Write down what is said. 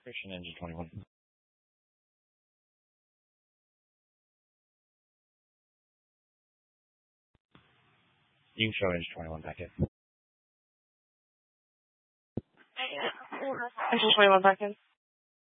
Christian Engine 21. You can show Engine 21 back in. Engine 21 back in.